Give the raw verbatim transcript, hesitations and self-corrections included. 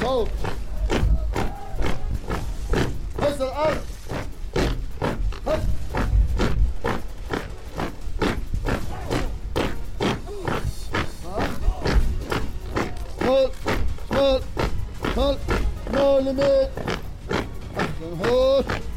صوت بس الأرض هد شمال شمال شمال شمال يمين أحسن هوش